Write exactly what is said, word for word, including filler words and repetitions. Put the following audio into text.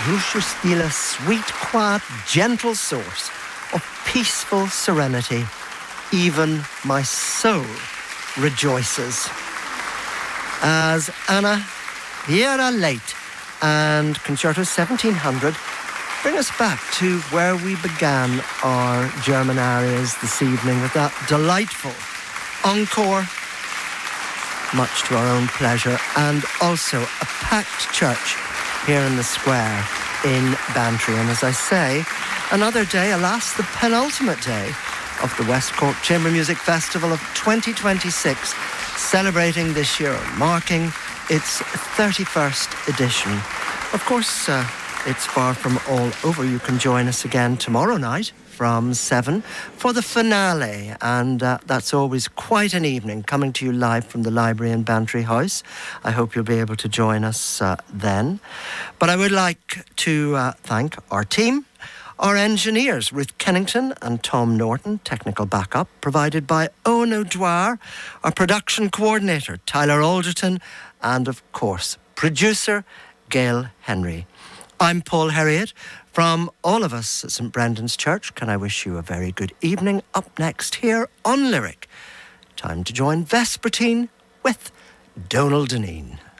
Rúsha Stila, sweet, quiet, gentle source of peaceful serenity. Even my soul rejoices. As Anna Hiera Late and Concerto seventeen hundred bring us back to where we began our German arias this evening with that delightful encore, much to our own pleasure, and also a packed church here in the square in Bantry. And as I say, another day, alas, the penultimate day of the West Cork Chamber Music Festival of twenty twenty-six, celebrating this year, marking its thirty-first edition. Of course, uh, it's far from all over. You can join us again tomorrow night from seven for the finale, and uh, that's always quite an evening, coming to you live from the library in Bantry House. I hope you'll be able to join us uh, then. But I would like to uh, thank our team, our engineers, Ruth Kennington and Tom Norton, technical backup provided by Owen O'Dwyer, our production coordinator, Tyler Alderton, and of course, producer, Gail Henry. I'm Paul Herriot. From all of us at St Brendan's Church, can I wish you a very good evening. Up next here on Lyric, time to join Vespertine with Donald Deneen.